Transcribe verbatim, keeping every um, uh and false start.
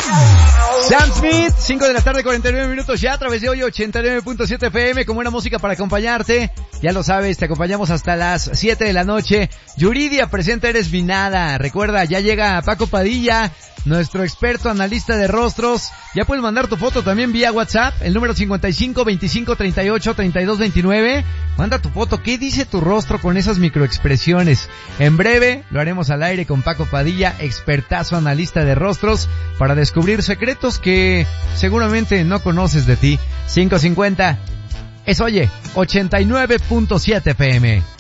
Sam Smith, cinco de la tarde, cuarenta y nueve minutos ya a través de hoy ochenta y nueve punto siete F M con buena música para acompañarte. Ya lo sabes, te acompañamos hasta las siete de la noche. Yuridia presenta Eres mi nada. Recuerda, ya llega Paco Padilla, nuestro experto analista de rostros. Ya puedes mandar tu foto también vía WhatsApp, el número cincuenta y cinco, veinticinco, treinta y ocho, treinta y dos, veintinueve. Manda tu foto, ¿qué dice tu rostro con esas microexpresiones? En breve lo haremos al aire con Paco Padilla, expertazo analista de rostros, para descubrir secretos que seguramente no conoces de ti. cinco cincuenta. Es Oye, ochenta y nueve punto siete F M.